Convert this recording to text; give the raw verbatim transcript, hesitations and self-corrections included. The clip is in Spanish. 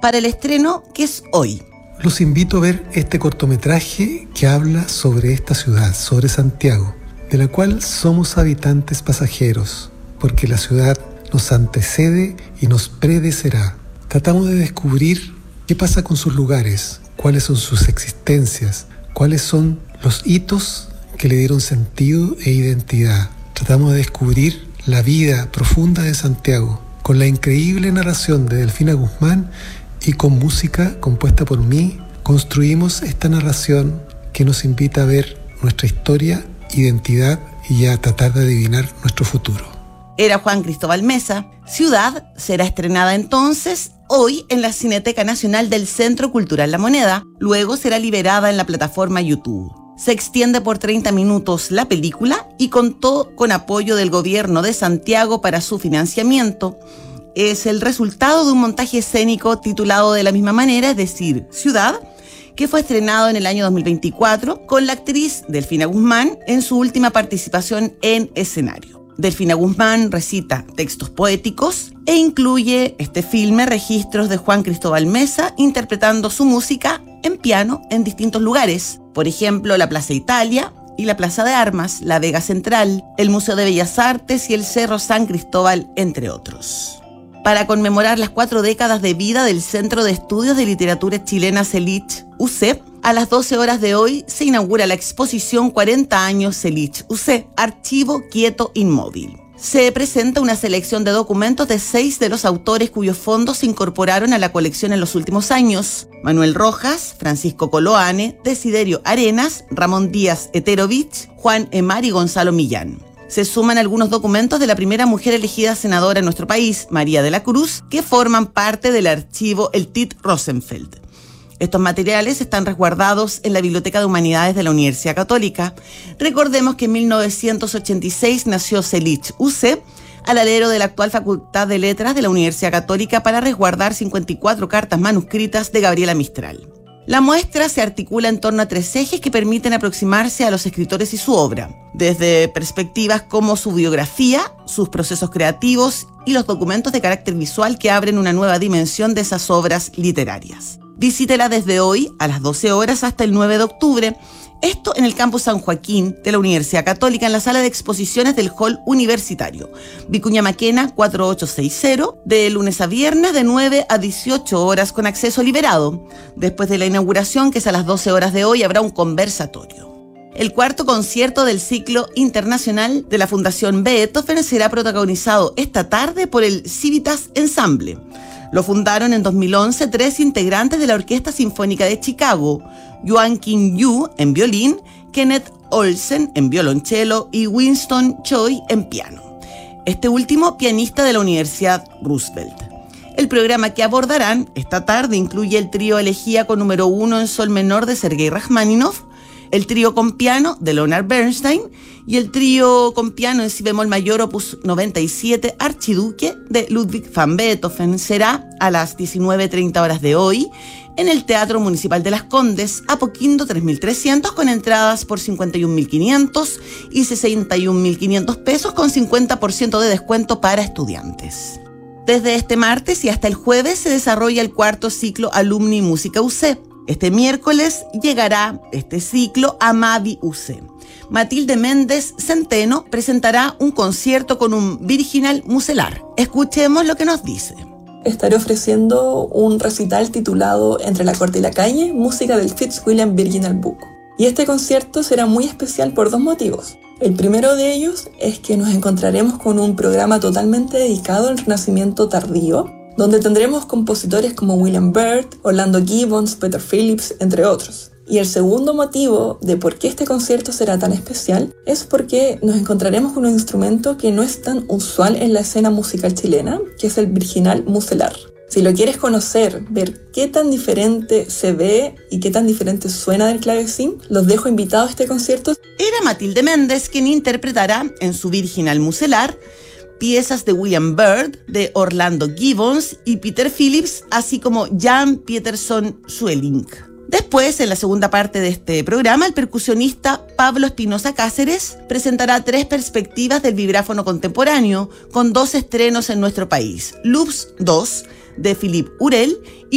para el estreno que es hoy. Los invito a ver este cortometraje que habla sobre esta ciudad, sobre Santiago, de la cual somos habitantes pasajeros, porque la ciudad nos antecede y nos predecerá. Tratamos de descubrir qué pasa con sus lugares, cuáles son sus existencias, cuáles son los hitos que le dieron sentido e identidad. Tratamos de descubrir la vida profunda de Santiago, con la increíble narración de Delfina Guzmán y con música compuesta por mí, construimos esta narración que nos invita a ver nuestra historia, identidad y a tratar de adivinar nuestro futuro. Era Juan Cristóbal Mesa. Ciudad será estrenada entonces hoy en la Cineteca Nacional del Centro Cultural La Moneda. Luego será liberada en la plataforma YouTube. Se extiende por treinta minutos la película y contó con apoyo del gobierno de Santiago para su financiamiento. Es el resultado de un montaje escénico titulado de la misma manera, es decir, Ciudad, que fue estrenado en el año dos mil veinticuatro con la actriz Delfina Guzmán en su última participación en escenario. Delfina Guzmán recita textos poéticos e incluye este filme registros de Juan Cristóbal Mesa interpretando su música en piano en distintos lugares. Por ejemplo, la Plaza Italia y la Plaza de Armas, la Vega Central, el Museo de Bellas Artes y el Cerro San Cristóbal, entre otros. Para conmemorar las cuatro décadas de vida del Centro de Estudios de Literatura Chilena Selig U C, a las doce horas de hoy se inaugura la exposición cuarenta años Selig U C, Archivo Quieto Inmóvil. Se presenta una selección de documentos de seis de los autores cuyos fondos se incorporaron a la colección en los últimos años: Manuel Rojas, Francisco Coloane, Desiderio Arenas, Ramón Díaz Eterovich, Juan Emar y Gonzalo Millán. Se suman algunos documentos de la primera mujer elegida senadora en nuestro país, María de la Cruz, que forman parte del archivo El Tit Rosenfeld. Estos materiales están resguardados en la Biblioteca de Humanidades de la Universidad Católica. Recordemos que en mil novecientos ochenta y seis nació Selig U C, al alero de la actual Facultad de Letras de la Universidad Católica, para resguardar cincuenta y cuatro cartas manuscritas de Gabriela Mistral. La muestra se articula en torno a tres ejes que permiten aproximarse a los escritores y su obra, desde perspectivas como su biografía, sus procesos creativos y los documentos de carácter visual que abren una nueva dimensión de esas obras literarias. Visítela desde hoy a las doce horas hasta el nueve de octubre, esto en el campus San Joaquín de la Universidad Católica, en la sala de exposiciones del Hall Universitario, Vicuña Maquena cuatro ocho seis cero, de lunes a viernes de nueve a dieciocho horas con acceso liberado. Después de la inauguración, que es a las doce horas de hoy, habrá un conversatorio. El cuarto concierto del ciclo internacional de la Fundación Beethoven será protagonizado esta tarde por el Civitas Ensemble. Lo fundaron en dos mil once tres integrantes de la Orquesta Sinfónica de Chicago: Yuan King Yu en violín, Kenneth Olsen en violonchelo y Winston Choi en piano. Este último pianista de la Universidad Roosevelt. El programa que abordarán esta tarde incluye el trío Elegía con número uno en sol menor de Sergei Rachmaninoff, el trío con piano de Leonard Bernstein y el trío con piano en si bemol mayor opus noventa y siete Archiduque de Ludwig van Beethoven. Será a las diecinueve treinta horas de hoy en el Teatro Municipal de Las Condes, Apoquindo tres mil trescientos, con entradas por cincuenta y un mil quinientos y sesenta y un mil quinientos pesos con cincuenta por ciento de descuento para estudiantes. Desde este martes y hasta el jueves se desarrolla el cuarto ciclo Alumni Música U C. Este miércoles llegará este ciclo a Mavi U C. Matilde Méndez Centeno presentará un concierto con un Virginal Muselar. Escuchemos lo que nos dice. Estaré ofreciendo un recital titulado Entre la corte y la calle, música del Fitzwilliam Virginal Book. Y este concierto será muy especial por dos motivos. El primero de ellos es que nos encontraremos con un programa totalmente dedicado al Renacimiento tardío, donde tendremos compositores como William Byrd, Orlando Gibbons, Peter Phillips, entre otros. Y el segundo motivo de por qué este concierto será tan especial es porque nos encontraremos con un instrumento que no es tan usual en la escena musical chilena, que es el virginal muselar. Si lo quieres conocer, ver qué tan diferente se ve y qué tan diferente suena del clavecín, los dejo invitados a este concierto. Era Matilde Méndez quien interpretará en su virginal muselar piezas de William Byrd, de Orlando Gibbons y Peter Phillips, así como Jan Pieterszoon Sweelinck. Después, en la segunda parte de este programa, el percusionista Pablo Espinosa Cáceres presentará tres perspectivas del vibráfono contemporáneo, con dos estrenos en nuestro país: Loops dos, de Philippe Urel, y